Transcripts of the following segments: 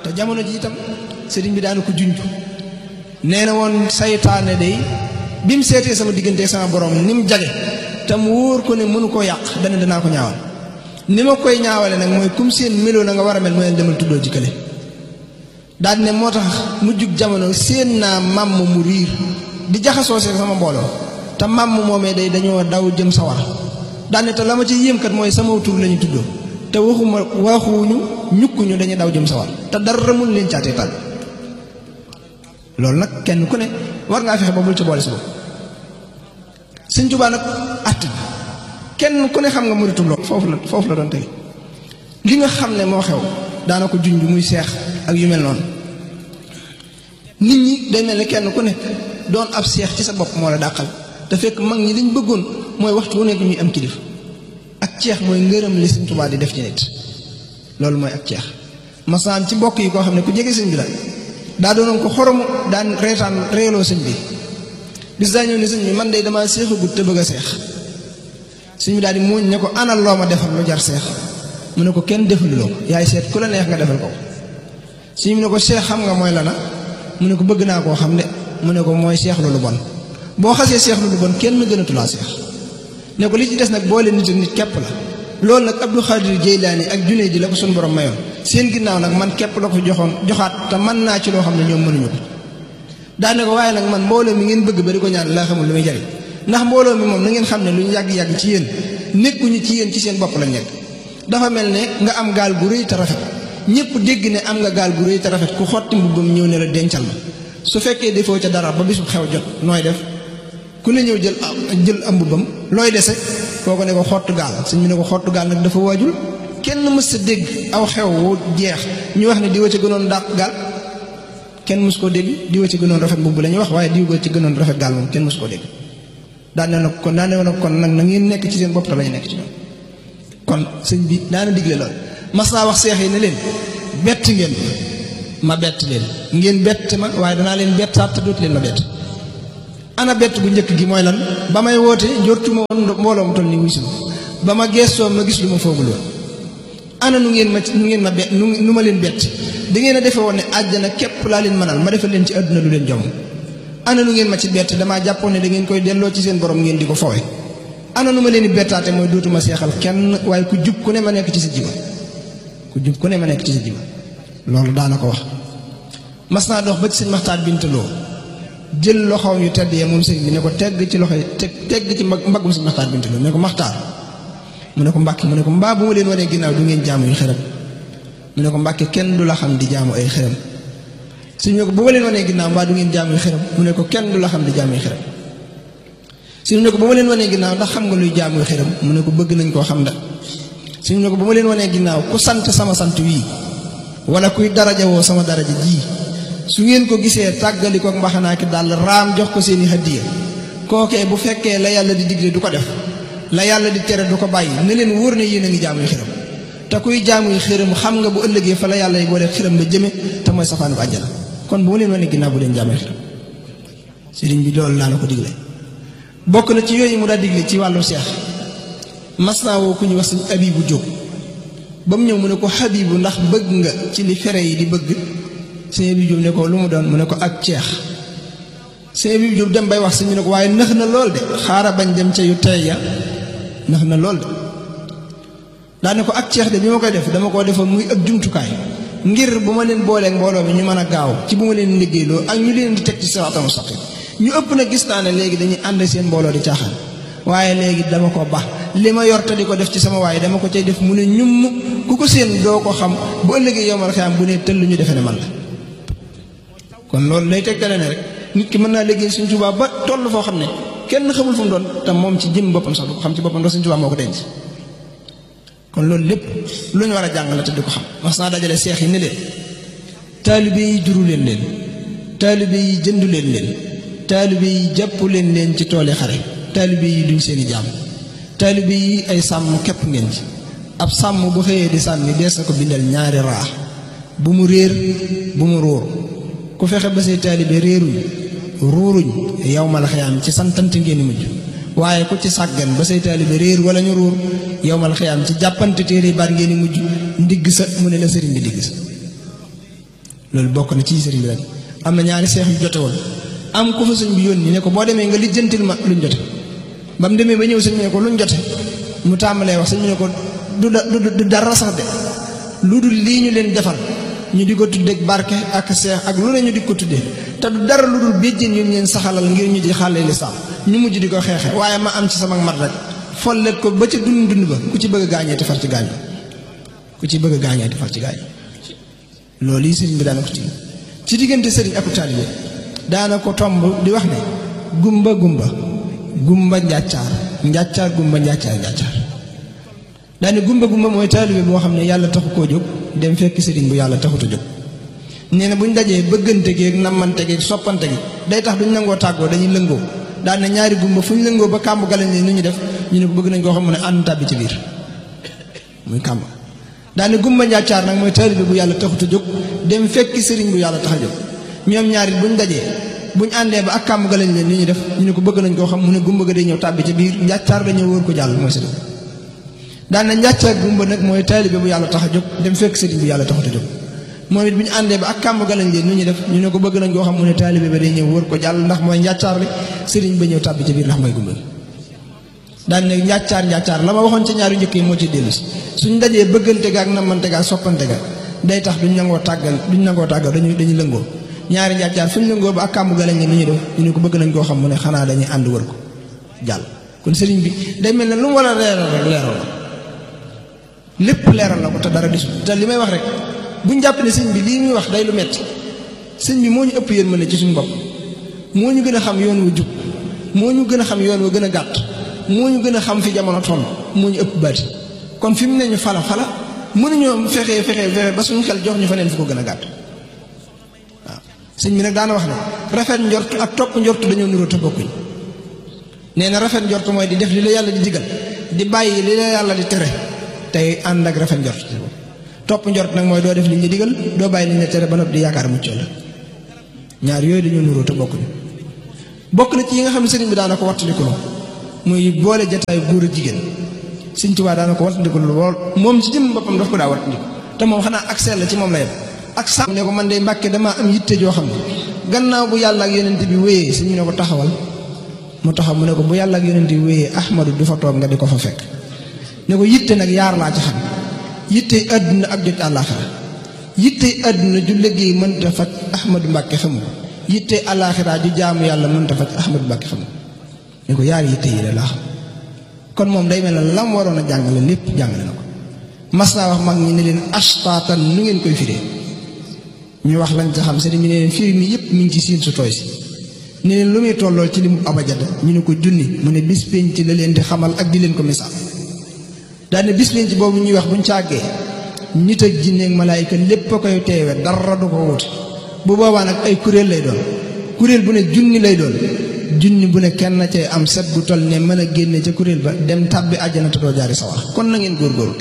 te jamono ji itam sëriñ bi daana ko junj nee na woon saytaane day bi mu seetee sama diggante sama borom ni mu jage te mu wóor ko ne mënu koo yàq danaa ko ñaawal ni ma koy ñaawale nag mooy kum seen meloo na nga war a mel mooy leen demal tuddoo jikkale daal ne moo tax mu jug jamono seen naa màmm mu riir di jaxasoo see sama mbooloo te màmm moomee day dañoo daw jëm sawar daal ne te la ma ci yéem kat mooy sama tur la ñu tuddoo te waxuñu ñukkuñu dañuy daw jëm sawar te dara mun leen caatee tal loolu nag kenn ku ne war ngaa fexe ba bul ci boole si bopp Sëñ Tuubaa nag att kenn ku ne xam nga muritum loolu foofu la doon tege li nga xam ne moo xew daana ko junj muy seex ak yu mel noonu nit ñi day mel ne kenn ku nekk doon ab seex ci sa bopp moo la dàqal te fekk mag ñi liñ bëggoon mooy waxtu wu nekk ñuy am kilifa ak ceex mooy ngërëm li Sëñ Tuubaa di def ci nit loolu mooy ak ceex masaan ci mbokk yi koo xam ne ku jege sëñ bi la daa doonoon ko xoromu daan reetaan reeloo sëñ bi bis daa ñëw ne sëñ bi man de damaa seexagut te bëgg a seex sëñ bi daal di muuñ ne ko anal loo ma defal lu jar seex mu ne ko kenn defaluloo ko yaay seet ku la neex nga defal ko sëñ bi ne ko seex xam nga mooy la na mu ne ko bëgg naa koo xam ne mu ne ko mooy seex lu bon boo xasee seex lu bon kenn gënatulaa seex ne ko li ci des nag boole nit ak nit képp la loolu nag Abdou Khadir Jeylaani ak junne ji la ko suñu borom mayoon seen ginnaaw nag man képp la ko joxaat te mën naa ci loo xam ne ñoom mënuñu ko daane ko waaye nag man mbooloo mi ngeen bëgg ba di ko ñaan laa xamul lu muy jariñ ndax mbooloo mi moom na ngeen xam ne lu ñu yàgg-yàgg ci yéen nekkuñu ci yéen ci seen bopp lañ nekk dafa mel ne nga am gaal gu rëy te rafet ñëpp dégg ne am nga gaal gu rëy te rafet ku xotti mbubbam ñëw ne la dencal ma su fekkee defoo ca dara ba bisu xew jot nooy def ku ne ñëw jël am mbubbam looy dese kooku ne ko xottu gaal sëñ bi ne ko xottu gaal nag dafa waajul kenn mës sa dégg aw xew wu jeex ñu wax ne diwa ci gënoon dàq gaal kenn mës koo dégg diwa ci gënoon rafet mbubb la ñuy wax waaye diwa ci gënoon rafet gaal moom kenn mës koo dégg daan ne nag kon nag na ngeen nekk ci seen bopp te lañu nekk ci ñoom kon sëñ bi daana digle lool mas naa wax seex yi ne leen bett ngeen ma bett leen ngeen bett ma waaye danaa leen bettaat te dootu leen ma bett ana bett bu njëkk gi mooy lan ba may woote njortuma woon mbooloo mu toll ni wuy si ba ma geestoo ma gis lu ma foogul woon ana nu ngeen ma bett nu ma leen bett da ngeen a defe woon ne àjjana képp laa leen mënal ma defal leen ci àdduna lu leen jom ana nu ngeen ma ci bett damaa jàppoon ne da ngeen koy delloo ci seen borom ngeen di ko fowe ana nu ma leen di bettaate mooy dootuma seexal kenn waaye ku jub ku ne ma nekk ci sa jiba ku jub ku ne ma nekk ci sa jiba loolu daana ko wax mas naa dox ba ci sëñ Maxtaar Bintaloo jël loxoom yu tedd ya moom sëñ bi ne ko tegg ci loxo yi tegg ci mbaggum sëñ Maxtaar Bintaloo ne ko Maxtaar mu ne ko Mbàkke mu ne ko mbaa bu ma leen wanee ginnaaw du ngeen jaamu yu xërëm mu ne ko Mbàkke kenn du la xam di jaamu ay xërëm suñu ne ko bu ma leen wanee ginnaaw mbaa du ngeen jaamu yu xërëm mu ne ko kenn du la xam di jaamu yu xërëm suñu ne ko bu ma leen wanee ginnaaw ndax xam nga luy jaamu yu xërëm mu ne ko bëgg nañ koo xam da suñu ne ko bu ma leen wanee ginnaaw ku sant sama sant wii wala kuy daraja woo sama daraja ji su ngeen ko gisee tàggali ko mbaxanaa ki daal raam jox ko seeni hadiya kookee bu fekkee la yàlla di digle du ko def la yàlla di tere du ko bàyyi ne leen wóor ne yéen a ngi jaamuy xiram te kuy jaamuy xiram xam nga bu ëllëgee fa la yàlla yi boole xiram la jëme te mooy safaanu àjjana kon bu ma leen wane ginnaaw bu leen jaamuy xiram sëriñ bi loolu laa la ko digle bokk na ci yooyu mu daa digle ci wàllu seex mas naa woo ku ñu wax sëñ Abibu Jóob ba mu ñëw mu ne ko Habibu ndax bëgg nga ci li fere yi di bëgg sëñ Abibu Jóob ne ko lu mu doon mu ne ko ak ceex sëñ Abibu Jóob dem bay wax sëñ bi ne ko waaye nëx na lool de xaaral bañ dem ca yu tey ya nëx na lool de daa ne ko ak ceex de bi ma koy def dama koo defoon muy ab jumtukaay ngir bu ma leen booleeg mbooloo mi ñu mën a gaaw ci bu ma leen liggéeyloo ak ñu leen di teg ci siraatal mustaqiim ñu ëpp na gis naa ne léegi dañuy ànd seen mbooloo di caaxaan waaye léegi dama ko baax li ma yor te di ko def ci sama waaye dama ko cay def mu ne ñum ku ko seen doo ko xam bu ëllëgee yowmal xiyaam bu ne tëll ñu defe ne man la kon loolu lay tegtale ne rek nit ki mën naa liggéey Sëñ Tuubaa ba toll foo xam ne kenn xamul fu mu doon te moom ci jëm boppam sax du ko xam ci boppam ndax Sëñ Tuubaa moo ko denc kon loolu lépp lu ñu war a jàng la te di ko xam mas naa dajale seex yi ne leen taalibe yi juru leen taalibe yi jëndu leen taalibe yi jàpp leen ci tooli xare taalibe yi duñ seeni jaam taalibe yi ay sàmm képp ngeen ci ab sàmm bu xëyee di sàmmi dees na ko bindal ñaari raa bu mu réer bu mu ruur ku fexe ba say taalibe réeruñ ruuruñ yawmal xiyaam ci santante ngeen di mujj waaye ku ci sàggan ba say taalibe réer wala ñu ruur yawmal xiyaam ci jàppante téere baat ngeen di mujj ndigg sa mu ne la sëriñ bi digg sa loolu bokk na ci sëriñ bi daal am na ñaari seex yu jote woon am ku fa sëñ bi yónni ne ko boo demee nga lijjantil ma luñ jote ba mu demee ba ñëw sëñ bi ne ko luñ jote mu tàmbalee wax sëñ bi ne ko du dara sax de lu dul lii ñu leen defal ñu di ko tuddee barke ak seex ak lu ne ñu di ko tuddee te du dara lu dul béjjén yu leen saxalal ngir ñu di xàlle lislaam ñu mujj di ko xeexe waaye ma am ci sama mat rek follet ko ba ca dund ba ku ci bëgg a gaañee te far ci gaañu ku ci bëgg a gaañee te far ci gaañu loolu yi sëriñ bi daana ko ci diggante sëriñ ak taalibe daana ko tomb di wax ne gumba njàccaar gumba njàccaar daane gumba mooy taalibe boo xam ne yàlla taxu koo jóg dem fekk sëriñ bu yàlla taxut a jóg nee na buñ dajee bëggante gi ak nammante gi ak soppante gi day tax duñ nangoo tàggoo dañuy lëngoo daane ñaari gumba fu ñu lëngoo ba kàmb galañ leen nu ñu def ñu ne ko bëgg nañ koo xam ne ànd tàbbi ci biir muy kàmb daane gumba njàccaar nag mooy taalibe bu yàlla taxut a jóg dem fekk sëriñ bu yàlla tax a jóg ñoom ñaari buñ dajee buñ àndee ba ak kàmb galañ leen nu ñu def ñu ne ko bëgg nañ koo xam mu ne gumba ga day ñëw tàbbi ci biir njàccaar dañoo wóor ko jàll mooy sëriñ daane njàccaar gumba nag mooy taalibe bu yàlla tax a jóg dem fekk sëriñ bu yàlla taxut a jóg moom it bu ñu àndee ba ak kàmb galañ leen nu ñu def ñu ne ko bëgg nañ koo xam mu ne taalibe ba day ñëw wóor ko jàll ndax mooy njàccaar li sëriñ ba ñëw tàbbi ci biir ndax mooy gumba daan ne njàccaar la ma waxoon ci ñaari njëkk yi moo ci dellu si suñ dajee bëggante ga ak nammante ga ak soppante ga day tax duñ nangoo tàggal dañuy lëngoo ñaari njàccaar fu ñu lëngoo ba ak kàmb galañ leen nu ñu def ñu ne ko bëgg nañ koo xam mu ne xanaa dañuy ànd wër ko jàll kon sëriñ bi day mel ne lu mu war a leeral rek leeral la lépp leeral la ko te dara disul te li may wax rek buñ jàpp ne sëñ bi lii muy wax day lu metti sëñ bi moo ñu ëpp yërmande ci suñu bopp moo ñu gën a xam yoon wu jub moo ñu gën a xam yoon wa gën a gàtt moo ñu gën a xam fi jamono toll moo ñu ëpp baati kon fi mu ne ñu fala mënuñoo fexe ba suñu xel jox ñu fa neen fu ko gën a gàtt waaw sëñ bi nag daana wax ne rafet njort ak topp njort dañoo nuroo te bokkuñ nee na rafet njort mooy di def li la yàlla di digal di bàyyi li la yàlla di tere tey ànd ak rafet njort topp njort nag mooy doo def liñ la digal doo bàyyi liñ la tere ba noppi di yaakaar muccoo la ñaar yooyu dañoo nuroo te bokkuñ bokk na ci yi nga xam ne sëriñ bi daana ko wattandiku muy boole jataay góor ak jigéen Sëriñ Tuubaa daana ko wattandiku lool moom ci jëm boppam daf ko daa wattandiku te moom xanaa ak sell ci moom la yem ak sàmm ne ko man de Mbàkke damaa am yitte joo xam ne gannaaw bu yàlla ak yonent bi wéyee sëñ bi ne ko taxawal mu taxaw mu ne ko bu yàlla ak yonent bi wéyee Ahmadu du fa toog nga di ko fa fekk ne ko yitte nag yaar laa ci xam yittey àdduna ak jot àllaaxira yittey àdduna ju liggéey mënta faj Ahmadu Mbàkke xamu ko yittey àllaaxira ju jaamu yàlla mënta faj Ahmadu Mbàkke xamu ko ne ko yaar yitte yi la laa xam kon moom day mel ne lam waroon a jàngale lépp jàngale na ko mas naa wax mag ñi ne leen ashtaatan nu ngeen koy firee ñu wax lañ ca xam sëriñ bi ne leen firi mi yëpp mi ngi ci siin su tooy si ne leen lu muy tollool ci li mu abajada ñu ne ko junni mu ne bis penc la leen di xamal ak di leen ko misaal daane bis penc boobu ñuy wax buñ càggee nit ak jinne ak malaayika lépp a koy teewe dara du ko wuute bu boobaa nag ay kuréel lay doon kuréel bu ne junni lay doon junni bu ne kenn cay am set bu toll ne mën a génne ca kuréel ba dem tàbbi àjjana te doo jaari sawar kon na ngeen góorgóorlu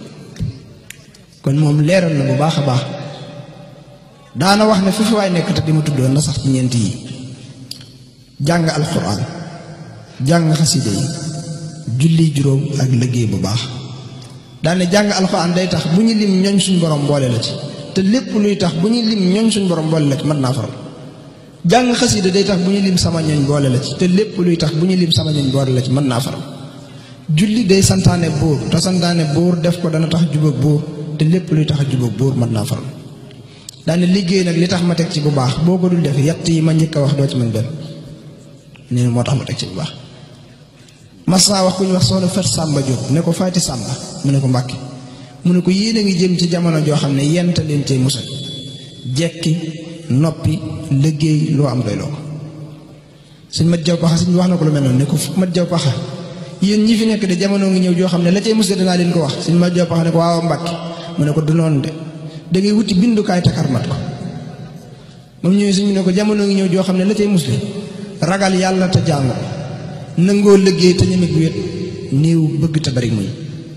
kon moom leeral na bu baax a baax daana wax ne foofu waay nekk te di ma tuddoon na sax ci ñeent yi jàng alxuraan jàng xasida yi julli juróom ak liggéey bu baax daane jàng alxuraan day tax bu ñu lim ñooñ suñ borom boole la ci te lépp luy tax bu ñu lim ñooñ suñ borom boole la ci mën naa faral jàng xasida day tax bu ñu lim sama ñooñ boole la ci te lépp luy tax bu ñu lim sama ñooñ boole la ci mën naa faral julli day santaane buur te santaane buur def ko dana tax jubóog buur te lépp luy tax jubóog buur mën naa faral daane liggéey nag li tax ma teg ci bu baax boo ko dul def yett yi ma njëkk a wax doo ci mën benn nee moo tax ma teg ci bu baax mas naa wax ku ñu wax soxna Fat Sàmba Jóob ne ko Faati Sàmba mu ne ko Mbàkke mu ne ko yéen a ngi jëm ci jamono joo xam ne yent leen cay musal jekki noppi liggéey loo am doy loo ko suñ mat jaw paxa suñ wax na ko lu mel noonu ne ko mat jaw paxa yéen ñi fi nekk de jamono ngi ñëw joo xam ne la cay musal danaa leen ko wax suñ mat jaw paxa ne ko waaw Mbàkke mu ne ko du noonu de da ngay wuti bindukaay takar mat ko moom ñëwee suñ ne ko jamono ngi ñëw joo xam ne la cay musal ragal yàlla te jaamu nangoo liggéey te ñeme gu wet néew bëgg te bari muñ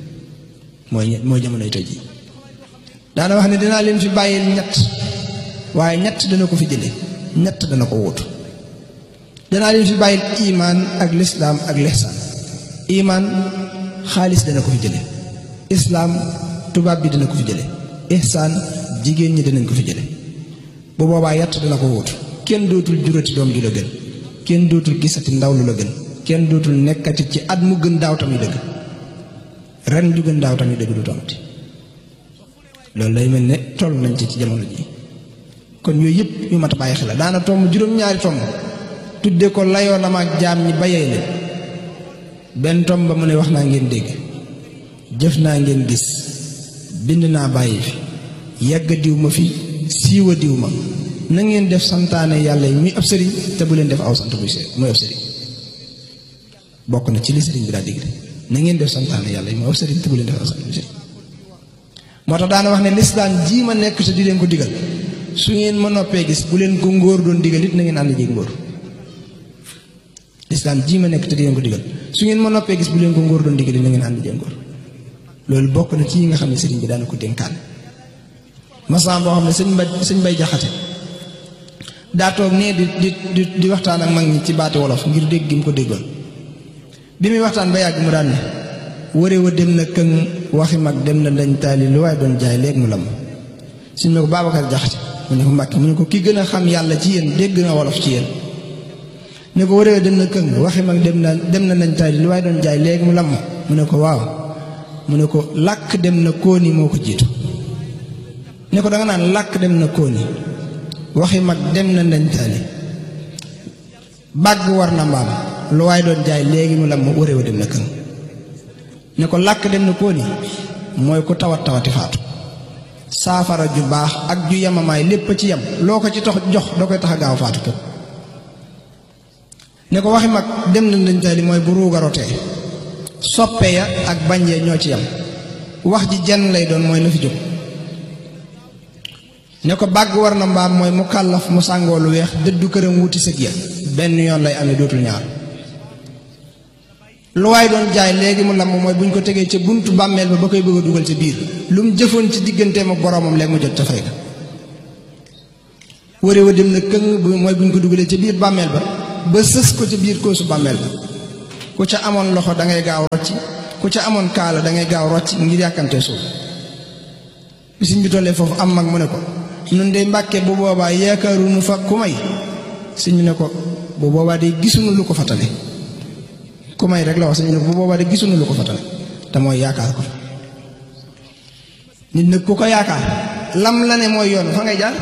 mooy jamonoy tey ji daana wax ne dinaa leen fi bàyyil ñett waaye ñett dana ko fi jële ñett dana ko wóotu danaa leen fi bàyyil imaan ak lislaam ak lihsaan imaan xaalis dana ko fi jële islaam tubaab bi dana ko fi jële ihsaan jigéen ñi danañ ko fi jële bu boobaa yatt dina ko wóotu kenn dootul jurati doom ju la gën kenn dootul gisati ndaw lu la gën kenn dootul nekkati ci at mu gën daaw tamit dëgg ren ju gën daaw tamit dëgg du tomati loolu lay mel ne toll nañ ci jamono ji kon yooyu yëpp yu mat a bàyyi xel la daana tomb juróom-ñaari tomb tudde ko layoo na ma ak jaam ñi bayee leen benn tomb ba mu ne wax naa ngeen dégg jëf naa ngeen gis bind naa bàyyi fi yàgg diw ma fi siiwa diw ma na ngeen def santaane yàlla yi muy ab sëriñ te bu leen def aw sant muy ab sëriñ bokk na ci li sëriñ bi daa digle na ngeen def santaane yàlla yi muy ab sëriñ te bu leen def aw sant muy sëriñ moo tax daana wax ne lislaam ji ma nekk te di leen ko digal su ngeen ma noppee gis bu leen ko ngóor doon digal it na ngeen ànd jéeg ngóor lislaam ji ma nekk te di leen ko digal su ngeen ma noppee gis bu leen ko ngóor doon digal it na ngeen ànd jéeg ngóor loolu bokk na ci yi nga xam ne sëriñ bi daana ko dénkaan masam boo xam ne sëñ Bay Jaxate daa toog nee di waxtaan ak mag ñi ci baati wolof ngir dégg gi mu ko déggoon bi muy waxtaan ba yàgg mu daan ne wëree wa dem na këng waxi mag dem na dañ taali lu waaye doon jaay léegi mu lam suñ ne ko Babacar Jaxate mu ne ko Mbàkke mu ne ko ki gën a xam yàlla ci yéen dégg na wolof ci yéen ne ko wëree wa dem na këng waxi mag dem na dañ taali lu waaye doon jaay léegi mu lam mu ne ko waaw mu ne ko làkk dem na kóoni moo ko jiitu ne ko danga naan làkk dem na kóoni waxi mag dem na ndañ taali bàgg war na mbaam lu waaye doon jaay léegi mu lam wëree wa dem na këng ne ko làkk dem na kóoni mooy ku tawati faatu saafara ju baax ak ju yemamaay lépp ci yem loo ko ci tax jox da koy tax a gaaw faatu képp ne ko waxi mag dem na ndañ taali mooy bu ruugarotee soppe ya ak bañ ya ñoo ci yem wax ji jenn lay doon mooy na fi jóg ne ko bàgg war na mbaam mooy mu kàllaf mu sàngoo lu weex dëddu këram wuti sëg ya benn yoon lay amee dootul ñaar lu waay doon jaay léegi mu lamb mooy buñ ko tegee ca buntu bàmmeel ba koy bëgg a dugal ca biir lu mu jëfoon ci digganteem ak boroomam léegi mu jot ca fay ga wëre wa dem na këng mooy buñ ko dugalee ca biir bàmmeel ba sës ko ca biir koosu bàmmeel ba ku ca amoon loxo da ngay gaaw rocci ku ca amoon kaala da ngay gaaw rocci ngir yàkkante suuf bi sëñ bi tollee foofu am mag mu ne ko nun de Mbàkke bu boobaa yaakaaruñu fa ku may sëñ bi ne ko bu boobaa de gisuñu lu ko fatale ku may rek la wax sëñ bi ne ko bu boobaa de gisuñu lu ko fatale te mooy yaakaar ko nit nag ku ko yaakaar lam la ne mooy yoon fa ngay jaar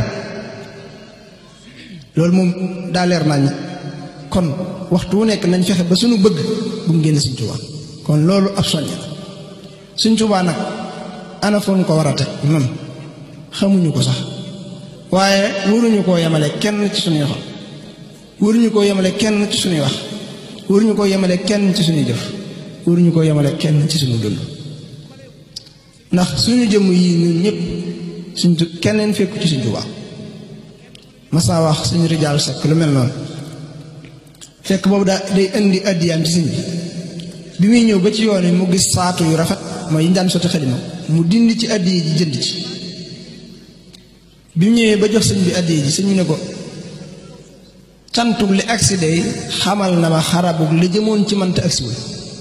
loolu moom daa leer nañ kon waxtu wu nekk nañ fexe ba suñu bëgg bu mu génn Sëñ Tuubaa kon loolu ab soññe la Sëñ Tuubaa nag ana foon ko war a teg man xamuñu ko sax waaye waruñu koo yemale kenn ci suñuy xol waruñu koo yemale kenn ci suñuy wax waruñu koo yemale kenn ci suñuy jëf waruñu koo yemale kenn ci suñu dund ndax suñu jëmm yi ñun ñëpp keneen fekku ci Sëñ Tuubaa masaa wax suñu rijaal sekk lu mel noonu fekk boobu day indi addiyaam ci sëñ bi muy ñëw ba ci yoon yi mu gis saatu yu rafet mooy yi ñu daan sotti xalima mu dindi ci addiya ji jënd ci bi mu ñëwee ba jox sëñ bi addiya ji sëñ bi ne ko cantug li agsi day xamal na ma xarabug li jëmoon ci man te agsiwul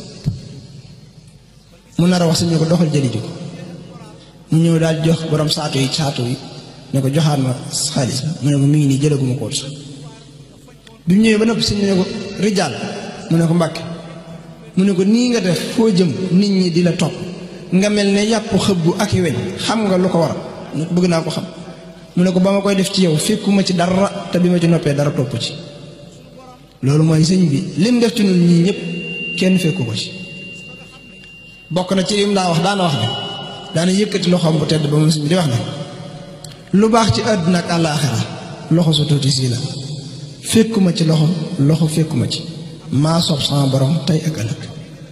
mu nar a wax sëñ bi ne ko doxal jëli ji ko mu ñëw daal jox borom saatu yi ne ko joxaat ma xaalis mu ne ko mi ngi nii jëlaguma ko sax bi mu ñëwee ba noppi sëñ bi ne ko rijaal mu ne ko Mbàkke mu ne ko nii nga def foo jëm nit ñi di la topp nga mel ne yàpp xëbbu ak i weñ xam nga lu ko waral mu bëgg naa ko xam mu ne ko ba ma koy def ci yow fekkuma ci dara te bi ma ci noppee dara topp ci loolu mooy sëñ bi lim def ci ñun ñii ñëpp kenn fekku ko ci bokk na ci lim daa wax daana wax ne daana yëkkati loxoom bu tedd ba moom sëñ bi di wax ne lu baax ci àdduna ak àllaaxira loxo su tuuti sii la fekkuma ci loxo fekkuma ci maa soob sama borom tey ak ëllëg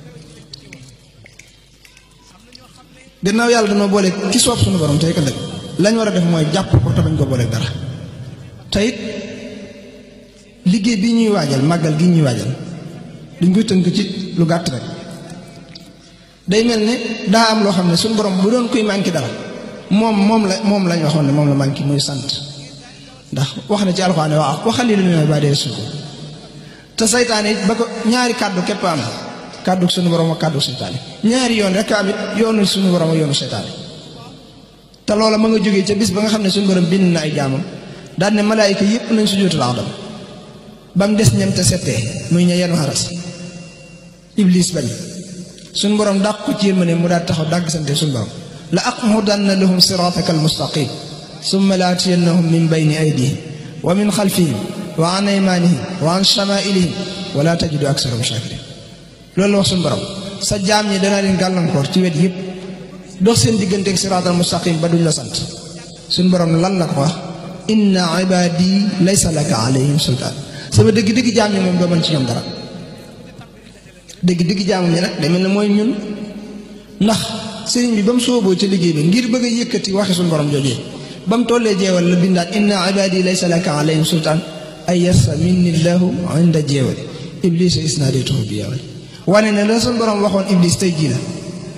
gannaaw yàlla dama boole ki soob sunu borom tey ak ëllëg lañ war a def mooy jàpp ko te bañ ko booleeg dara te it liggéey bi ñuy waajal màggal gi ñuy waajal duñ koy tënk ci lu gàtt rek day mel ne daa am loo xam ne suñu borom bu doon koy manqué dara moom lañ waxoon ne moom la manqué muy sant ndax wax na ci alxuraan waaw waxal lu ne ba dee suko te saytaane it ba ko ñaari kàddu képp am kàddu suñu borom ak kàddu saytaane ñaari yoon rek am it yoonu suñu borom ak yoonu saytaane te loola ma nga jógee ca bis ba nga xam ne suñu borom bind na ay jaamam daan ne malaayika yépp nañ sujjóotal Aadama ba mu des ñam te settee muy ña yenu xaras Iblis bañ suñ borom dàq ko ci yërmande mu daal taxaw dàgg sante suñ borom la aqudanna lahum siraataka almustaqim summa la atiyannahum min bayni aydihim wa min xalfihim wa an aymanihim wa an shamailihim wa la tajidu aksarahum shakirin loolu la wax suñ borom sa jaam ñi danaa leen gàllankoor ci wet yëpp dox seen digganteeg siraatal mustaqim ba duñ la sant suñ borom lan la ko wax inna ibadi laysa laka alayhim sultaan sama dëgg-dëgg jaam ñi moom doo mën ci ñoom dara dëgg-dëgg jaamam ñi nag day mel ne mooy ñun ndax sëriñ bi ba mu sooboo ca liggéey bi ngir bëgg a yëkkati waxi suñu borom joojee ba mu tollee jeewal la bindaat inna ibadi laysa laka alayhim sultaan ay yassa minni llahu inda jeewali iblisa isnaadaytuhu bi yawali wane ne la suñu borom waxoon iblis tey jii la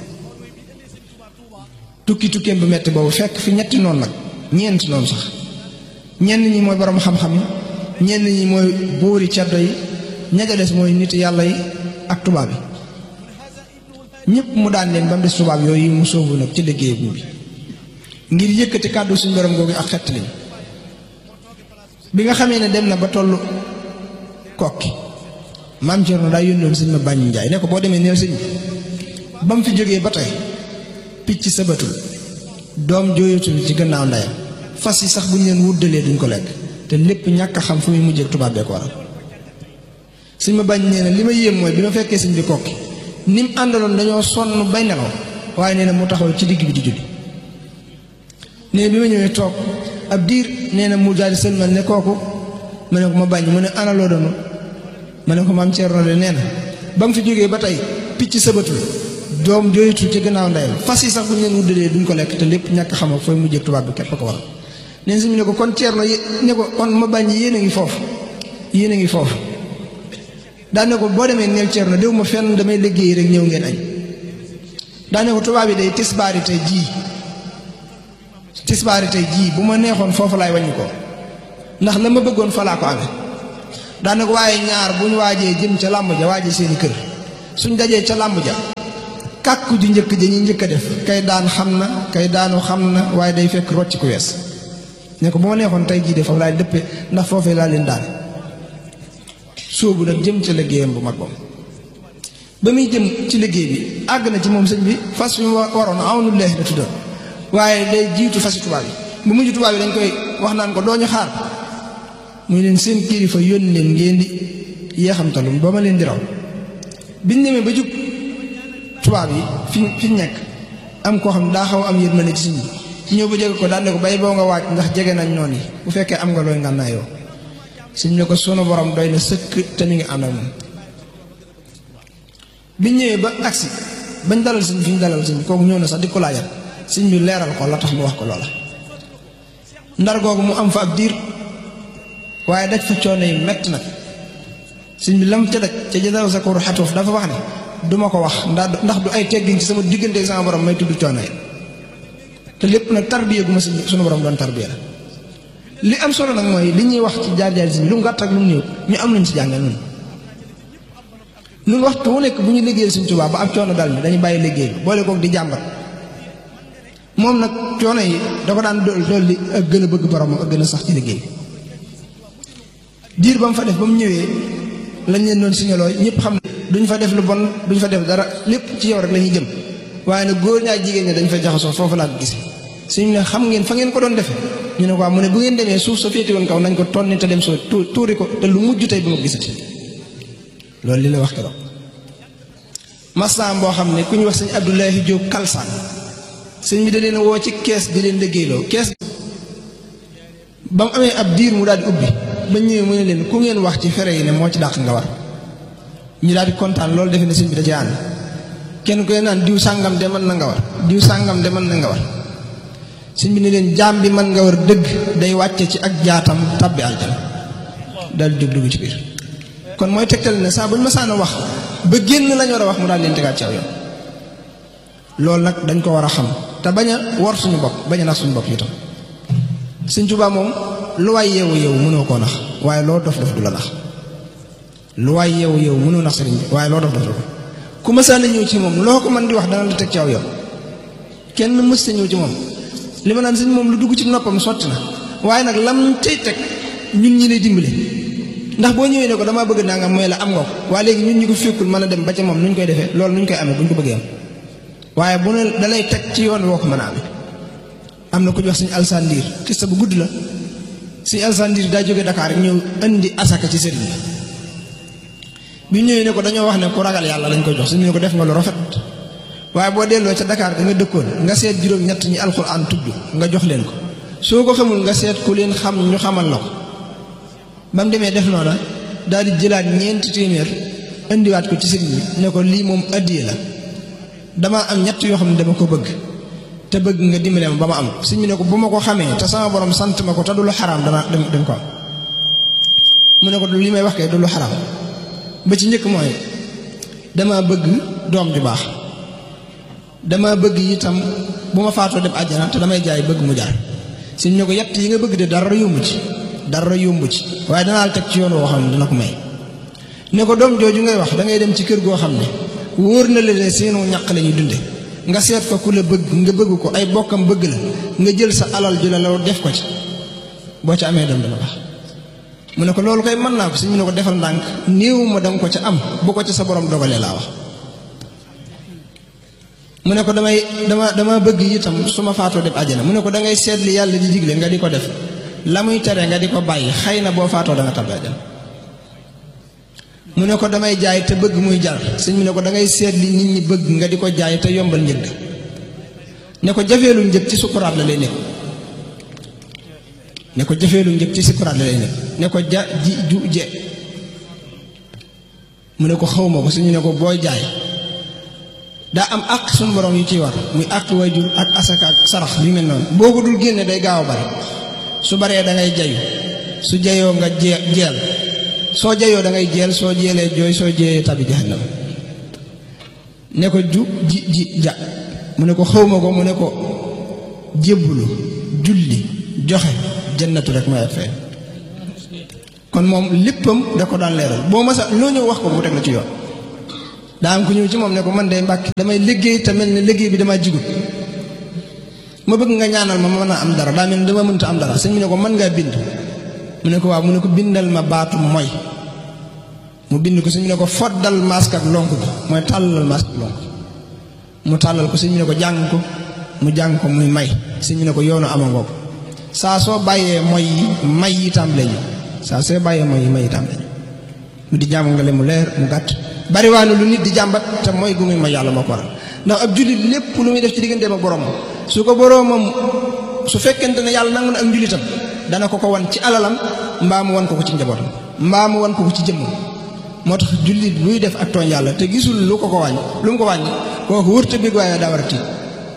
tukkeem bu metti boobu fekk fi ñetti noonu nag ñeenti noonu sax ñenn ñi mooy borom xam-xam yi ñenn ñi mooy buuri ceddo yi ña ca des mooy nit yàlla yi ak tubaab yi ñëpp mu daan leen ba mu des tubaab yooyu mu sóobu nag ci liggéey bi ngir yëkkati kàddu suñu borom googu ak xett liñ bi nga xamee ne dem na ba tollu kokki maam Cerno daa yónnoon sëñ ma bàññi njaay ne ko boo demee neel sëñ ba mu fi jógee ba tey picc sabatul doom jooyatul ci gannaaw ndeyam fas yi sax bu ñu leen wuddalee duñ ko lekk te lépp ñàkk a xam fu muy mujjee tubaab bee ko waral sëñ ma bañ nee na li ma yéem mooy bi ma fekkee sëñ bi kokki ni mu àndaloon dañoo sonn bay nelaw waaye nee na mu taxaw ci digg bi di julli nee na bi ma ñëwee toog ab diir nee na mu daal di sëlmal ne kooku ma ne ko ma bañ mu ne ana loo doon ma ne ko maam Cerno de nee na ba mu fi jógee ba tey picc sabatul doom jooytu ci gannaaw ndeyam fas yi sax bu ñu leen wuddalee duñ ko lekk te lépp ñàkk xam fooy mujjee tubaab bi képp ko waral nee na sëñ bi ne ko kon Cerno ne ko kon ma bañ yéen a ngi foofu yéen a ngi foofu daane ko boo demee neel Cerno déw ma fenn damay liggéey rek ñëw ngeen añ daane ko tubaab yi day tisbaari tey jii bu ma neexoon foofu laay wàññi ko ndax la ma bëggoon fa laa ko amee daane ko waaye ñaar bu ñu waajee jëm ca làmb ja waajee seeni kër suñ dajee ca làmb ja kàkku ju njëkk ja ñuy njëkk a def kay daan xam na kay daanu xam na waaye day fekk rocc ku wees ne ko bu ma neexoon tey jii de foofu laay dëppee ndax foofee laa leen daane sóobu nag jëm ca liggéeyam bu mag boobu ba muy jëm ci liggéey bi àgg na ci moom sëñ bi fas fi mu waroon awnu leex la tuddoon waaye day jiitu fasi tubaab yi bu mujj tubaab yi dañ koy wax naan ko doo ñu xaar muy leen seen kilifa yónni leen ngeen di yeexamtalum ba ma leen di raw biñ demee ba jub tubaab yi fi nekk am koo xam ne daa xaw am yërmande ci sëñ bi ñëw ba jege ko daan ne ko bay boo nga waaj ndax jege nañ noonu yi bu fekkee am nga looy ngànnaayoo sëñ ne ko sunu borom doy na sëkk te mi ngi ànd ak moom biñ ñëwee ba agsi bañ dalal sëñ fi ñu dalal sëñ kooku ñëw na sax di ko laajal sëñ bi leeral ko la tax mu wax ko loola ndar googu mu am fa ab diir waaye daj fa coono yi mett nag sëñ bi lam ca daj ca jadaw sa koru xatuuf dafa wax ne duma ko wax ndax du ay teggin ci sama diggante sama borom may tudd coono yi te lépp nag tarbiya gu ma sunu borom doon tarbiya la li am solo nag mooy li ñuy wax ci jaar-jaar si lu mu gàtt ak lu mu néew ñu am nañ ci jàngal nun waxtu wu nekk bu ñu liggéeyal Sëñ Tuubaa ba ab coono dal ni dañu bàyyi liggéey bi boole kook di jàmbat moom nag coono yi da ko daan dolli ak gën a bëgg borom ak gën a sax ci liggéey diir ba mu fa def ba mu ñëwee lañ leen doon signaloo ñëpp xam ne duñ fa def lu bon duñ fa def dara lépp ci yow rek la ñuy jëm waaye nag góor ñaa jigéen ñi dañ fa jaxasoo foofu laa ko gis suñu ne xam ngeen fa ngeen ko doon defee ñu ne ko mu ne bu ngeen demee suuf sa féeti woon kaw nañ ko tonni te dem soo tuuri ko te lu mujj tey bu ma gisati loolu li la wax keroog masam boo xam ne ku ñu wax sëñ Abdoulahi Diop Kalsaan sëñ bi da leen woo ci kees di leen liggéeyloo kees ba mu amee ab diir mu daal di ubbi ba ñëwee mu ne leen ku ngeen wax ci fere yi ne moo ci dàq nga war ñu daal di kontaan loolu defe ne sëñ bi da ci ànd kenn ku ne naan diw sàngam de mën na nga war diw sàngam de mën na nga war sëñ bi ne leen jaam bi mën nga war dëgg day wàcce ci ak jaatam tabbi aljana daal di dugg ci biir kon mooy tegtal ne saa bu ñu masaan a wax ba génn lañu war a wax mu daal leen tegaat ci aw yoon loolu nag dañ ko war a xam te bañ a war suñu bopp bañ a nax suñu bopp itam Sëñ Tuubaa moom lu waay yeewu yeewu mënoo koo nax waaye loo dof dof du la nax lu waay yeewu yeewu mënoo nax sëriñ bi waaye loo dof dof du ko ku masaan a ñëw ci moom loo ko mën di wax dana la teg ci aw yoon kenn mës ta ñëw ci moom li ma naan sëñ moom lu dugg ci noppam sotti na waaye nag lam cay teg ñun ñi lay dimbale ndax boo ñëwee ne ko damaa bëgg nangam mooy la am nga ko waaye léegi ñun ñi ko fekkul mën a dem ba ca moom nuñ koy defee loolu nuñ koy amee buñ ko bëggee am waaye bu ne da lay teg ci yoon woo ko mën a amee. am na ku ñu wax suñu alsaan ndiir kista bu gudd la suñu alsaan ndiir daa jóge Dakar ñëw indi asaka ci sëriñ bi ñëwee ne ko dañoo wax ne ku ragal yàlla lañ ko jox suñu ne ko def nga lu rafet waaye boo delloo ca Dakar da nga dëkkoon nga seet juróom-ñett ñi alxuraan tudd nga jox leen ko soo ko xamul nga seet ku leen xam ñu xamal la ko ba mu demee def noona daal di jëlaat ñeenti téeméer indiwaat ko ci sëriñ bi ne ko lii moom addiye la damaa am ñett yoo xam ne dama ko bëgg te bëgg nga dimbale ma ba ma am sëriñ bi ne ko bu ma ko xamee te sama borom sant ma ko te du lu xaraam dana dem ko am mu ne ko li may wax kay du lu xaraam ba ci njëkk mooy dama bëgg doom ju baax dama bëgg itam bu ma faatoo dem àjjana te damay jaay bëgg mu jar sëriñ ne ko yett yi nga bëgg de dara yomb ci waaye danaa la teg ci yoon woo xam ne dina ko may ne ko doom jooju ngay wax da ngay dem ci kër goo xam ne wóor na la ne seenu ñàq la ñuy dunde nga seet fa ku la bëgg nga bëgg ko ay bokkam bëgg la nga jël sa alal ju la def ko ci boo ca amee doom dana baax mu ne ko loolu koy mën naa ko si mu ne ko defal ndànk néew ma danga ko ca am bu ko ca sa borom dogalee laa wax mu ne ko dama bëgg itam su ma faatoo dem àjjana mu ne ko da ngay seet li yàlla di digle nga di ko def la muy tere nga di ko bàyyi xëy na boo faatoo da nga tabbi àjjana mu ne ko damay jaay te bëgg muy jar sëñ mu ne ko da ngay seet li nit ñi bëgg nga di ko jaay te yombal njëg ne ko jafeelu njëg ci sukuraat la lay nekk ne ko jafeelu njëg ci sukuraat la lay nekk ne ko ja ji ju je mu ne ko xawma ko sëñ ne ko booy jaay daa am àq suñu borom yu ciy war muy àq waajur ak asaka ak sarax bi mel noonu boo ko dul génne day gaaw a bari su baree da ngay jayu su jayoo nga jeel soo jayoo da ngay jeel soo jeelee jooy soo jeeyee tabi jahannam ne ko ja mu ne ko xawma ko mu ne ko jébbulu julli joxe jannatu rek may fay kon moom léppam da ko daan leeral boo masa loo ñëw wax ko mu teg la ci yoon daa am ku ñëw ci moom ne ko man day Mbàkke damay liggéey te mel ne liggéey bi dama jigut ma bëgg nga ñaanal ma mën a am dara daa mel ne dama mënta am dara sëñ bi ne ko mën ngaa bind mu ne ko waaw mu ne ko bindal ma baatu mooy mu bind ko sëñ bi ne ko foddal masque ak lonk bi mooy tàllal masque ak lonk mu tàllal ko sëñ bi ne ko jàng ko mu jàng ko muy may sëñ bi ne ko yoonu amangoo ko saa soo bàyyee mooy yi may yi tàmbale ñu saa soo bàyyee mooy yi may yi tàmbale ñu mu di jàmm nga le mu leer mu gàtt bariwaanu lu nit di jàmbat te mooy gu muy may yàlla moo ko waral ndax ab jullit lépp lu muy def ci digganteem ak borom su ko boroomam su fekkente ne yàlla nangu na ak njullitam dana ko wan ci alalam mbaa mu wan ko ci njabootam mbaa mu wan ko ci jëmmam moo tax jullit buy def ak tooñ yàlla te gisul lu mu ko wàññi kooku wërta bég waaye daa war a tiit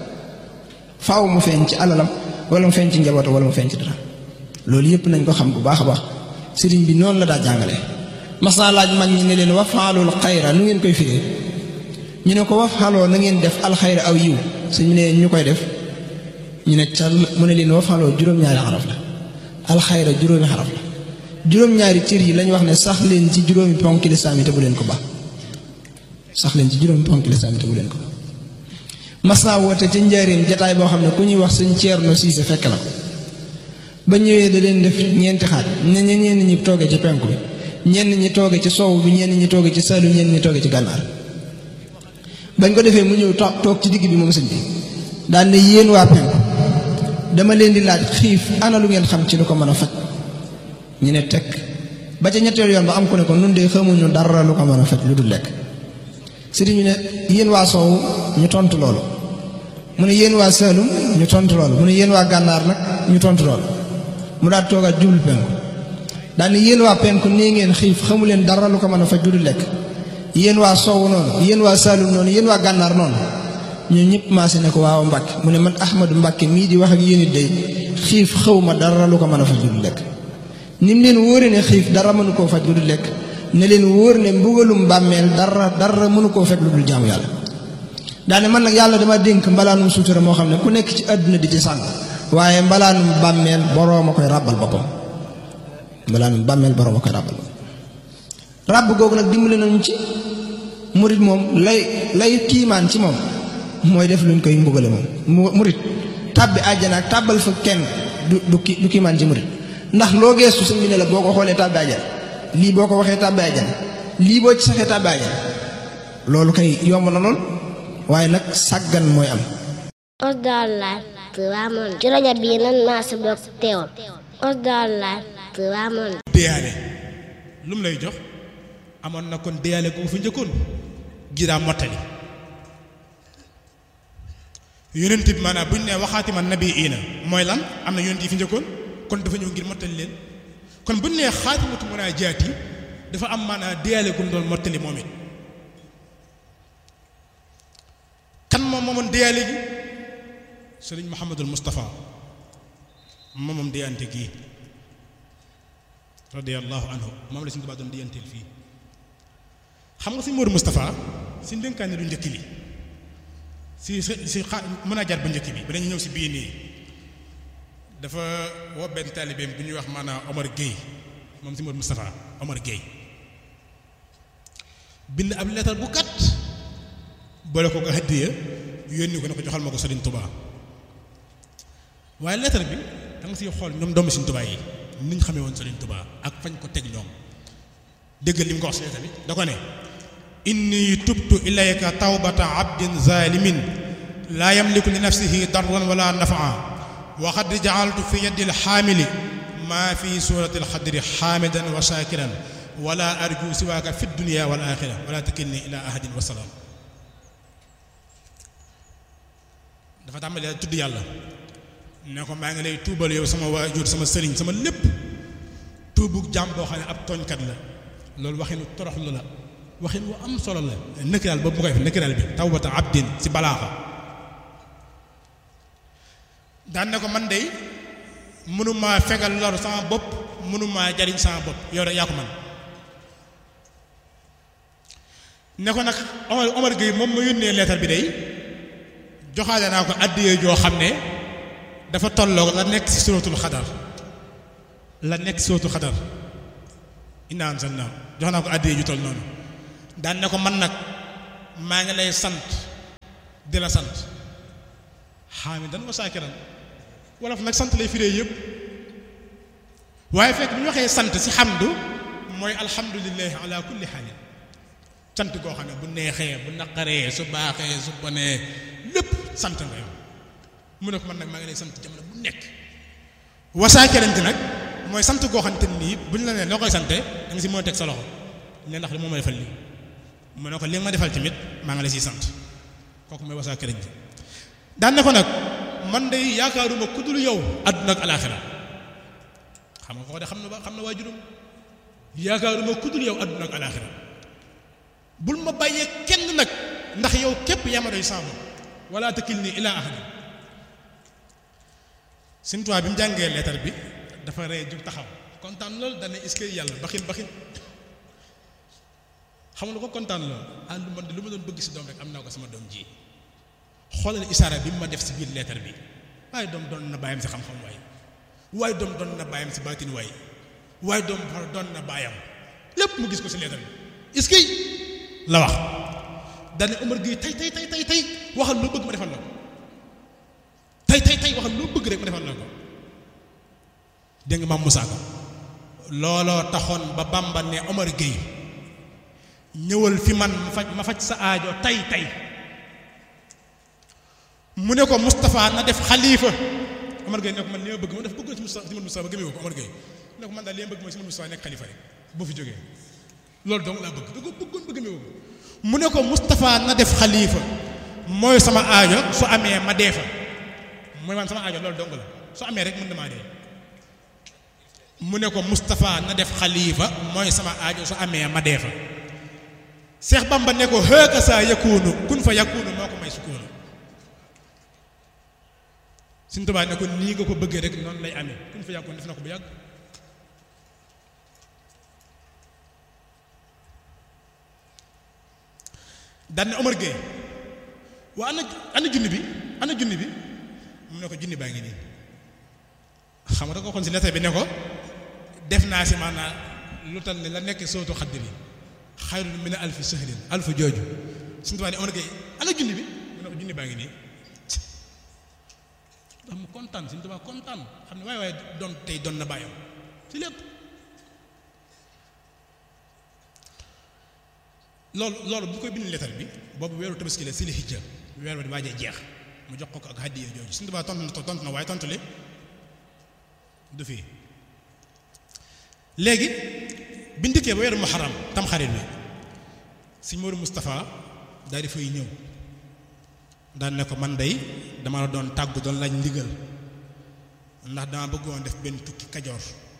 faaw mu feeñ ci alalam wala mu feeñ ci njabootam wala mu feeñ ci dara loolu yëpp nañ ko xam bu baax a baax sëriñ bi noonu la daa jàngale mas naa laaj mag ñi ne leen wafaalul xayra nu ngeen koy firee ñu ne ko wafaaloo na ngeen def alxayra aw yiw suñu ne ñu koy def ñu ne cal mu ne leen wafaaloo juróom-ñaari xaraf la alxayra juróomi xaraf la juróom-ñaari cër yi lañ wax ne sax leen ci juróomi ponk lislaam yi te bu leen ko baax sax leen ci juróomi ponk lislaam yi te bu leen ko baax mas naa woote ca njaareem jataay boo xam ne ku ñuy wax sëñ Ceerno Siise fekk na ko ba ñëwee da leen def ñeenti xaaj ñenn ñi toogee ci penku bi ñenn ñi tooge ci soow bi ñenn ñi tooge ci Saalum ñenn ñi tooge ci gànnaar bañ ko defee mu ñëw toog ci digg bi moom sëñ bi daan ne yéen waa penku dama leen di laaj xiif ana lu ngeen xam ci lu ko mën a faj ñu ne tekk ba ca ñetteel yoon ba am ku ne ko nun de xamuñu dara lu ko mën a faj lu dul lekk sëriñ ñu ne yéen waa soow ñu tontu loolu mu ne yéen waa Saalum ñu tontu loolu mu ne yéen waa gànnaar nag ñu tontu loolu mu daal toogaat jublu penku daal ne yéen waa penku nee ngeen xiif xamu leen dara lu ko mën a faj lu dul lekk yéen waa soow noonu yéen waa Saalum noonu yéen waa gànnaar noonu ñun ñëpp maase ne ko waaw Mbàkke mu ne man Ahmadu Mbàkke mii di wax ak yéen it day xiif xaw ma dara lu ko mën a faj lu dul lekk ni mu leen wóore ne xiif dara mënu koo faj lu dul lekk ne leen wóor ne mbugalum bàmmeel dara mënu koo fekk lu dul jaamu yàlla daane man nag yàlla dama dénk mbalaanum suutura moo xam ne ku nekk ci àdduna di ci sàng waaye mbalaanum bàmmeel boroom a koy ràbbal boppam mbalaanum bàmmeel boroom a koy ràbbal boppam ràbb googu nag dimbali nañu ci murit moom lay kiimaan ci moom mooy def luñ koy mbugale moom murit tàbbi àjjana ak tàbbal fa kenn du kii maan ci murit ndax loo geestu sëñ bi ne la boo ko xoolee tàbbi àjjana lii boo ko waxee tàbbi àjjana lii boo ci saxee tàbbi àjjana loolu kay yomb na lool waaye nag sàggan mooy am. Osdallah Tivaouane ci rajo bii nan maa si bokk teewal Osdallah Tivaouane. déyaale lu mu lay jox amoon na kon déyaale ko fi njëkkoon giraa mottali yonent bi maanaam bu ñu nee waxaati man nabi ina mooy lan am na yonent yi fi njëkkoon kon dafa ñëw ngir mottali leen kon bu ñu nee xaatimatu munaajaati dafa am maanaam déyaale gu mu doon mottali moom it kan moom moomoon déyaale gi sëriñ Mouhamadul Moustapha moom déyante gii radiyallahu anhu moom la suñu Tuubaa doon déyanteel fii xam nga si Moodu Moustapha si ndénkaane lu njëkk li si mën a jar bu njëkk bi ba dañu ñëw si bii nii dafa woo benn taalibeem bu ñuy wax maanaam Omar Gueye moom si Moodu Moustapha Omar Gueye bind ab lettre bu gàtt boole ko ko hadiya yónni ko ne ko joxal ma ko Sëriñ Tuubaa waaye lettre bi da nga siy xool ñoom doomu Sëriñ Tuubaa yi ni ñu xamee woon Sëriñ Tuubaa ak fañ ko teg ñoom déggal li mu ko wax si lettre bi da ko ne inni tubtu ilayka tawbata abdin zalimin laa yamliku li nafsihi darran wala nafaa wa qad ja'altu fi yadi alxaamili maa fi surati alxadri xaamidan wa shakiran wala arju siwaaka fi dunya wal axira wala takilni ila ahadin wa salaam dafa tàmbalee tudd yàlla ne ko maa ngi lay tuubal yow sama waajur sama sëriñ sama lépp tuubug jàmm boo xam ne ab tooñkat la loolu waxinu toroxlu la waxin wu am solo la nëkkiraal boobu mu koy def nëkkiraal bi tawbata abdin si balaaxa daan ne ko man de mënumaa fegal lor sama bopp mënumaa jariñ sama bopp yow rek yaa ko man ne ko nag Omar Gueye moom ma yónnee leetar bi day joxaale naa ko àddiyee joo xam ne dafa tolloog la nekk ci suratul xadar la nekk ci suratul xadar inna anzalnaa jox naa ko àddiyee ju toll noonu daan ne ko man nag maa ngi lay sant di la sant xaamidan wa saakiran wolof nag sant lay firee yëpp waaye fekk bu ñu waxee sant ci xamdu mooy alhamdulillahi ala kulli xaalin sant koo xam ne bu neexee bu naqaree su baaxee su bonee lépp sant nga yow mu ne ko man nag maa ngi lay sant jamono bu nekk wasaakerante nag mooy sant koo xam te nii bu ñu la nee noo koy sante da nga si mën a teg sa loxo ne ndax li moo ma defal lii mu ne ko li nga ma defal tamit maa ngi lay siy sant kooku mooy wasaakerante daan ne ko nag man de yaakaaruma ku dul yow àdduna ak alaaxira xam nga ko de xam na waajuram yaakaaruma ku dul yow àdduna ak alaaxira bul ma bàyyee kenn nag ndax yow képp yaa ma doy saabu wala takilni ilaa ahadin Sëñ Tuubaa bi mu jàngee leetar bi dafa ree jóg taxaw kontaan loolu dana est-ce yàlla baxin xam nga ko kontaan loolu lu man de lu ma doon bëgg si doom rek am naa ko sama doom ji xoolal isaara bi mu ma def si biir leetar bi waaye doom doon na bàyyam si xam-xam waaye doom doon na bàyyam si baatin waaye doom doon na bàyyam lépp mu gis ko si leetar bi est-ce la wax dane Omar Gueye tey waxal loo bëgg ma defal la ko tey waxal loo bëgg rek ma defal la ko dégg nga maam Moussa Ka looloo taxoon ba Bamba ne Omar Gueye ñëwal fi man ma faj sa aajo tey mu ne ko Moustapha na def xalifa Omar Gueye ne ko man li ma bëgg ma def bëgg si Moustapha gëmee ko Omar Gueye ne ko man daal li ma bëgg mooy si Moustapha nekk xalifa rek boo fi jógee loolu donc laa bëgg da ko bëggoon bëgg meewu mu ne ko Moustapha na def xalifa mooy sama aajo su amee ma dee fa mooy man sama aajo loolu dong la su amee rek mën na maa dee mu ne ko Moustapha na def xalifa mooy sama aajo su amee ma dee fa Seex Bamba ne ko hëkka saa yakunu kun fa yakunu moo ko may sukkoonu Sëñ Tuubaa ne ko nii nga ko bëggee rek noonu lay amee kun fa yakunu def na ko bu yàgg daan ne Omar Gueye waa ana junni bi mu ne ko junni baa ngi nii xam nga da ko waxoon si lettre bi ne ko def naa si maanaam lu tal ne la nekk sootu xaddiri xayrun min alfi sahrin alfu jooju suñu tubaab ne Omar Gueye ana junni bi mu ne ko junni baa ngi nii ndax mu kontaan Sëñ Tuubaa kontaan xam ne waaye doon tey doon na bàyyam ci lépp loolu bu koy bind lettre bi boobu weeru tabaski la si li hijja weer wa di waajee jeex mu jox ko ak hadiya jooju Sëñ Tuubaa tontu na waaye tontu li du fii léegi bi ndikkee ba weeru muharram tamxarit bi Sëñ Moodu Moustapha daal di fay ñëw daal ne ko man day dama la doon tàggu doon laaj ndigal ndax dama bëggoon def benn tukki Kajoor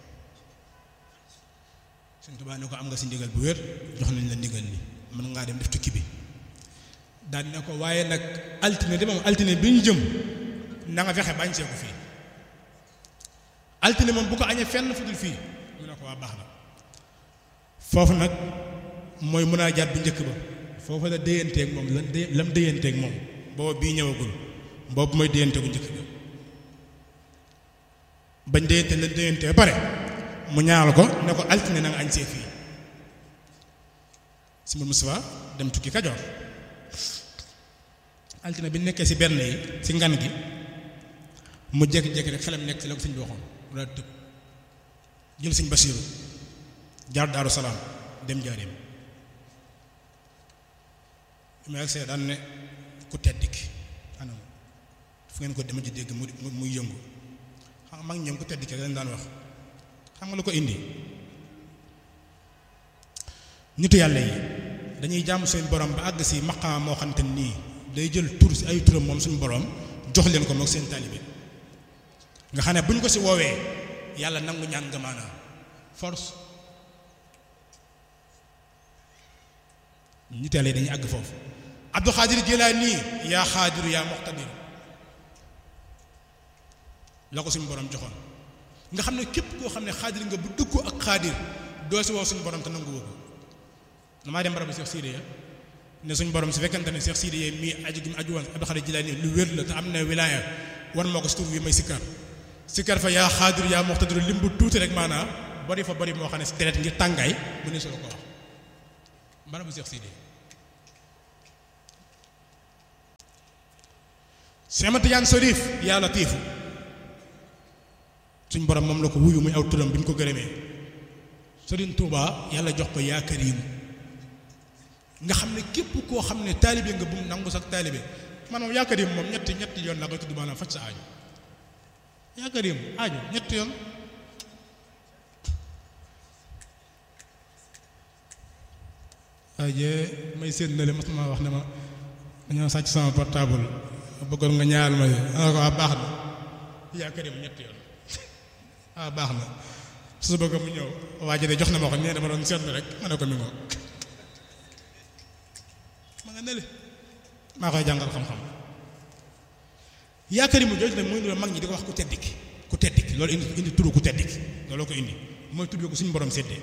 Sëñ Tuubaa ne ko am nga si ndigal bu wér jox nañ la ndigal li mën ngaa dem def tukki bi daal ne ko waaye nag altine de moom altine bi ñu jëm na nga fexe bañ see ko fii altine moom bu ko añee fenn fu dul fii mu ne ko waa baax na foofu nag mooy mën a jaat bu njëkk ba foofu la déyanteeg moom lam déyanteeg moom booba bii ñëwagul boobu mooy déyanteegu njëkk ba bañ déyante la déyante ba pare mu ñaanal ko ne ko altine na nga añ see fii si mu Mustafa dem tukki Kajoor altine bi nekkee si benn yi si ngan gi mu jékki-jékki rek xelam nekk si la ko sëñ bi waxoon mu daal tëb jël sëñ Basiiru jaar Daaru Salaam dem Njaaréem mu agsee daan ne ku tedd ki anam fu ngeen ko dema ji dégg muy yëngu xam nga mag ñoom ku tedd ki lañ daan wax xam nga lu ko indi nitu yàlla yi dañuy jàmm seen borom ba àgg si maqaam moo xamante nii day jël tur si ay turam moom suñu borom jox leen ko moom seen taalibe nga xam ne bu ñu ko si woowee yàlla nangu ñaan nga maanaam force nitu yàlla yi dañuy àgg foofu Abdul Xaadir Jilaani yaa xaadiru yaa muqtadir la ko suñu borom joxoon nga xam ne képp koo xam ne xaadir nga bu dugg ak xaadir doo si woo suñu borom te nangu woo ko damaa dem barabu Cheikh Sidiya ne suñu borom su fekkente ne Cheikh Sidiya mii aju gi mu aju woon Abdul Xaadir Jilaani lu wér la te am na wilaaya war moo ko si tur wi may sikkar fa yaa xaadir yaa muqtadir lim bu tuuti rek maanaam bari fa bari moo xam ne si deret ngir tàngaay mu ne solo ko wax barabu Cheikh Sidiya Cheikh Ahmad Tijaan Sarif yaa latiifu suñ borom moom la ko wuyu muy aw turam bi ñu ko gërëmee Sëriñ Tuubaa yàlla jox ko yaa Kariim nga xam ne képp koo xam ne taalibe nga bu mu nangu sax taalibe maanaam yaa Kariim moom ñetti yoon la koy tudd maanaam faj sa aajo yaa Kariim aajo ñetti yoon waaye may séen na le mas ma wax ne ma dañoo sàcc sama portable bëggoon nga ñaar ma ana ko baax na yaa Kariim ñetti yoon baax na su bëgg mu ñëw waa ji de jox na ma ko nee dama doon seetlu rek ma ne ko mi ngoo ma nga nele maa koy jàngal xam-xam yaa Kariim mu jooju nag mooy loolu mag ñi di ko wax ku tedd ki loolu indi turu ku tedd ki looloo ko indi mooy tudd ko suñu borom séddee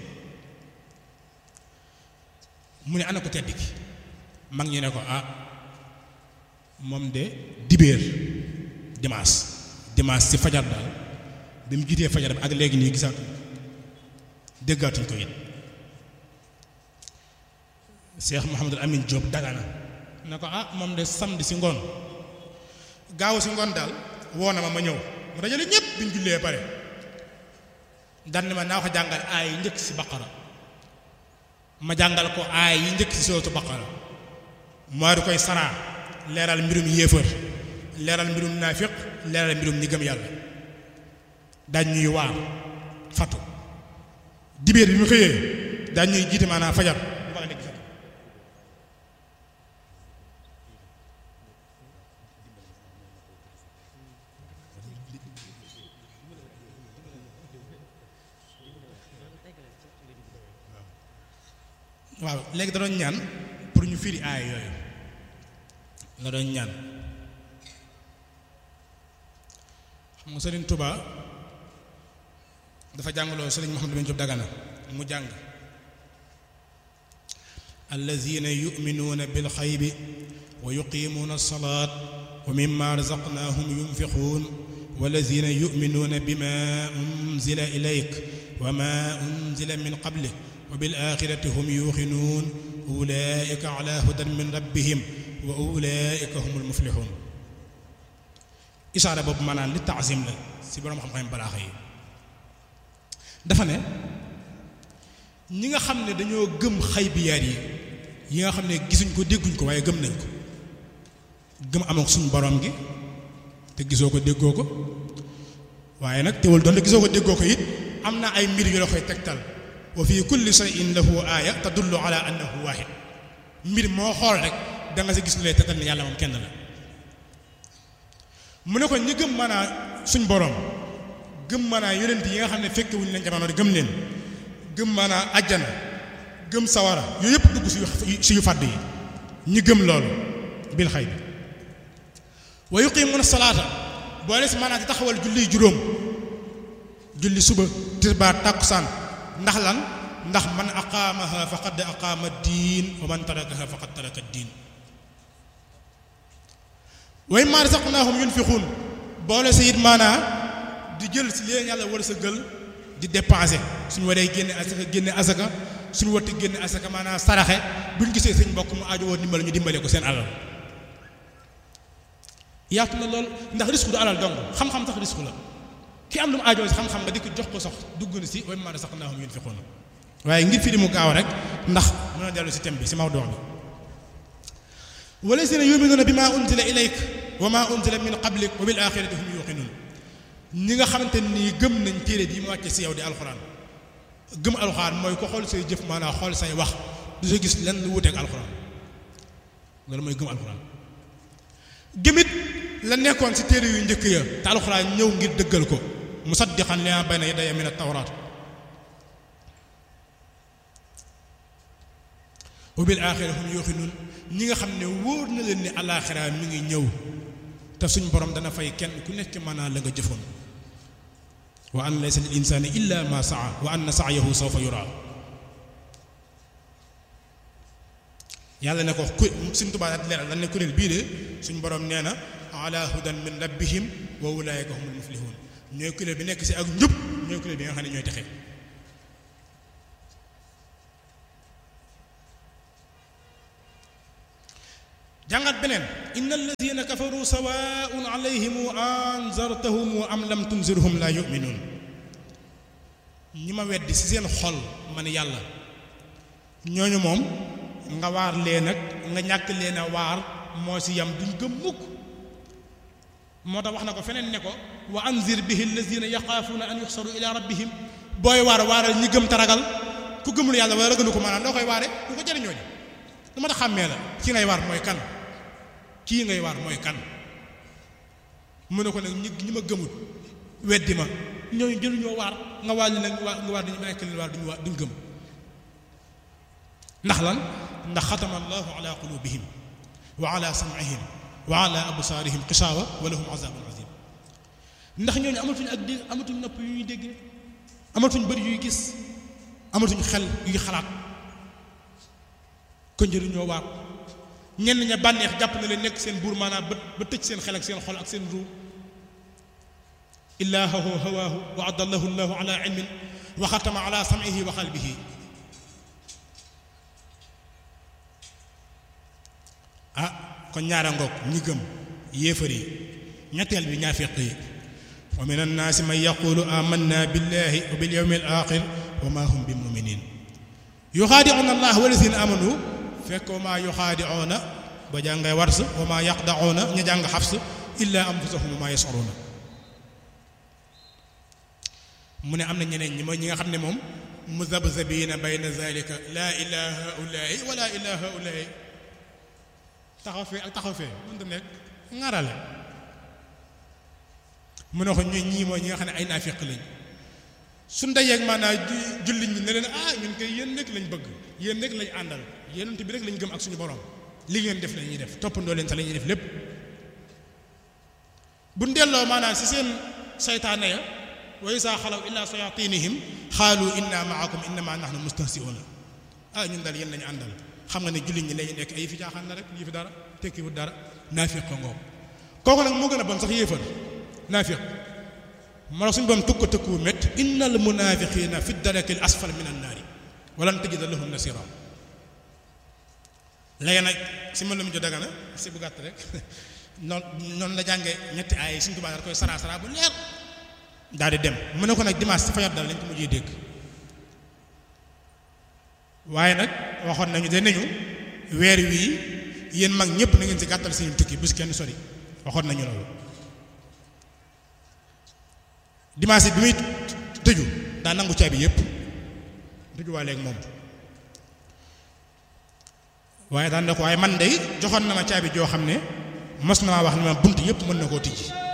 mu ne ana ku tedd ki mag ñi ne ko moom de dibéer dimanche ci fajar daal bi mu jiitee fajar bi ak léegi nii gisaatuñ déggaatuñ ko it Cheikh Mouhamadul Amin Diop Dagana ne ko moom de samedi si ngoon gaaw si ngoon daal woo na ma ñëw mu dajale ñépp bi ñu jullee pare daan ne ma naa ko jàngal aay yi njëkk si baqara ma jàngal ko aay yi njëkk si sootu baqara moo di koy saraa leeral mbirum yéefar leeral mbirum naafiq leeral mbirum ñi gëm yàlla daañ ñuy waar fatu dibéer bi mu xëyee daañ ñuy jiite maanaam fajar bu baax nekk fatu waaw léegi da doon ñaan pour ñu firi aay yooyu la doon ñaan xam nga Sëriñ Tuubaa dafa jàngaloo Sëriñ Mouhamadou bin Diop Dagana mu jàng allazina yuminuuna bil xaybi wa yuqimuuna alsalaat wa mimma razaqnaahum yunfiquun wallazina yuminuuna bima unzila ilayk wa ma unzila min qablik wa bil axirati hum yuuxinuun ulaika ala hudan min rabbihim wa ulaika humul muflixuun isaara boobu maanaam li taazim la si borom xam-xam balaaxa yi dafa ne ñi nga xam ne dañoo gëm xaybiyaat yi nga xam ne gisuñ ko dégguñ ko waaye gëm nañ ko gëm amoon suñu borom gi te gisoo ko déggoo ko waaye nag teewul doon te gisoo ko déggoo ko it am na ay mbir yu la koy tegtal wa fi kulli shay'in lahu aaya tadullu ala annahu waahid mbir moo xool rek da nga si gis lu lay tegtal ne yàlla moom kenn la mu ne ko ñi gëm maanaa suñ borom gëm maanaa yonent yi nga xam ne fekke wuñu leen jamono gëm leen gëm maanaa ajjana gëm sawara yooyu yëpp dugg si yu fàdd yi ñi gëm loolu bil xay bi wa yuqimuuna salaata boole si maanaa di taxawal julli juróom julli suba tisbaar tàkkusaan ndax lan ndax man aqaamaha faqad aqaama diin wa man tarakaha faqad taraka diin wa mimmaa razaqnaahum yunfiquun boole si it maanaa di jël si leen yàlla war sa gël di dépenser suñu waree génne asaka suñu warti génne asaka maanaa saraxe buñ gisee seen mbokk mu aajo woon dimbale ñu dimbale ko seen alal yaatu na lool ndax risque du alal dong xam-xam sax risque la ki am lu mu aajoo si xam-xam nga di ko jox ko sax dugg na si wa mimmaa razaqnaahum yunfiquun waaye ngir fi di mu gaaw rek ndax mën a dellu si thème bi si mawduu bi walaziina yu'minuuna bimaa unzila ilayk wa maa unzila min qablik wa bil aaxirati hum yuuqinuun ñi nga xamante ni gëm nañ téere bi mu wàcce si yow di alxuraan gëm alxuraan mooy ko xool say jëf maanaam xool say wax du sa gis lenn lu wuteeg alxuraan loolu mooy gëm alxuraan gëmit la nekkoon si téere yu njëkk ya te alxuraan ñëw ngir dëggal ko musaddiqan limaa bayna yadayya mina tawraat wa bil aaxirati hum yuuqinuun ñi nga xam ne wóor na leen ni alaaxira mi ngi ñëw te suñ borom dana fay kenn ku nekk maanaam la nga jëfoon wa an laysa lil insaani illa ma saa wa anna sa'yahu sawfa yuraa yàlla ne ko suñ Tuubaa daal leeral lan ne kuréel bii de suñ borom nee na ala hudan min rabbihim wa ulaa'ika humul muflihuun ñooy kuréel bi nekk si ak njub ñooy kuréel bi nga xam ne ñooy texe jàngat beneen inna alladina kafaru sawaun alayhim anzartahum am lam tunzirhum la yuminuun ñi ma weddi ci seen xol man yàlla ñooñu moom nga waar leen ak nga ñàkk leen a waar moo ci yam duñ gëm mukk moo tax wax na ko feneen ne ko wa anzir bihi alladina yaxaafuuna an yuxsaru ila rabbihim booy waaral ñi gëm taragal ku gëmul yàlla wala ragalu ko maanaam doo koy waare du ko jëriñoo ni lu ma tax xàmmee la ki ngay waar mooy kan kii ngay waar mooy kan mu ne ko nag ñi ma gëmut weddi ma ñooñu jëluñoo waar nga waar li nag nga waar dañu nekk leen waar duñ gëm ndax lan ndax xatama allahu ala qulubihim wa ala sam'ihim wa ala absaarihim xishaawa wa lahum azabun azim ndax ñooñu amatuñ ak dégg amatuñ nopp yu ñuy dégg amatuñ bëri yuy gis amatuñ xel yuy xalaat ko njëriñoo waar ñenn ña bànneex jàpp na leen nekk seen buur maanaam ba tëj seen xel ak seen xol ak seen ruu illaahu hawaahu wa adallahu llahu ala ilmin wa xatama ala sam'ihi wa qalbihi kon ñaara ngoog ñi gëm yéefar yi ñetteel bi ñaafiq yi wa min annaasi man yaqulu amanna billahi wa bil yawmil axir wa ma hum bi muminin yuxaadi'uuna allah walazina amanu fekk wa maa yuxaadi'uuna ba jàngay wars wa maa yaqda'uuna ñu jàng xafs illa anfusahum wa maa yash'uruuna mu ne am na ñeneen ñi mooy ñi nga xam ne moom muzabzabiina bayna zalika laa ilaa haa'ulaa'i wa laa ilaa haa'ulaa'i taxaw fee ak taxaw fee mënta nekk ŋarale mu ne ko ñii mooy ñi nga xam ne ay naafiq lañ su ndajeeg maanaam jullit ñi ne leen ñun koy yéen rek lañ bëgg yéen rek lañ àndal yéenante bi rek lañ gëm ak suñu borom li ngeen def la ñuy def toppandoo leen sa la ñuy def lépp bu delloo maanaam si seen saytaane ya wa izaa xalaw ilaa sayaatinihim xaalu inna maakum innama nahnu mustahzi'uuna ñun daal yéen lañu àndal xam nga ne jullit ñi lay nekk ay fi caaxaan na rek lii fi dara tekkiwut dara naafiq ko ngoog kooku nag moo gën a bon sax yéefar naafiq moo tax suñu borom tëkk ko tëkku métti innal munaafiqiina fi daraki al asfal min annaari walan tajida lahum nasira léegi nag si ma la mu jo dagana si bu gàtt rek noonu la jànge ñetti ay Sëriñ Tuubaa daal koy sara bu leer daal di dem mu ne ko nag dimanche ci fajar dal lañ ko mujjee dégg waaye nag waxoon nañu de nañu weer wii yéen mag ñëpp na ngeen ci gàttal seen tukki bu si kenn sori waxoon nañu loolu dimanche bi muy tëju daa nangu caabi yëpp tëju waa léegi moom waaye daan ne ko waaye man day joxoon na ma caabi joo xam ne mos na maa wax ne ma bunt yëpp mën na koo tijji